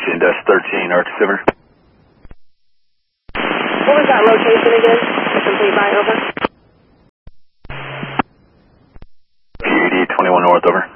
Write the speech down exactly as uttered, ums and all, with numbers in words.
Chin dash thirteen, Arctic Silver. What was that location again? Complete by, over. P D twenty-one North, over.